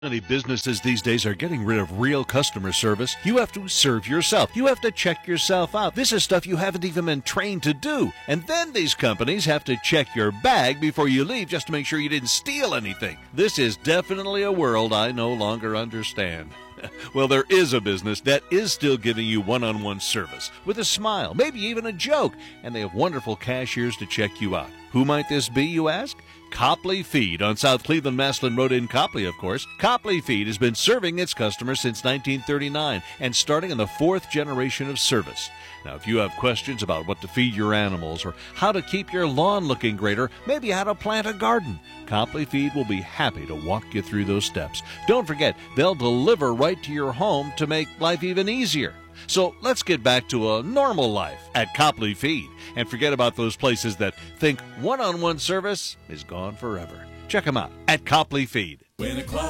Many businesses these days are getting rid of real customer service. You have to serve yourself. You have to check yourself out. This is stuff you haven't even been trained to do. And then these companies have to check your bag before you leave just to make sure you didn't steal anything. This is definitely a world I no longer understand. Well, there is a business that is still giving you one-on-one service with a smile, maybe even a joke, and they have wonderful cashiers to check you out. Who might this be, you ask? Copley Feed on South Cleveland Maslin Road in Copley, of course. Copley Feed has been serving its customers since 1939 and starting in the 4th generation of service. Now, if you have questions about what to feed your animals or how to keep your lawn looking greater, maybe how to plant a garden, Copley Feed will be happy to walk you through those steps. Don't forget, they'll deliver right to your home to make life even easier. So let's get back to a normal life at Copley Feed and forget about those places that think one-on-one service is gone forever. Check them out at Copley Feed.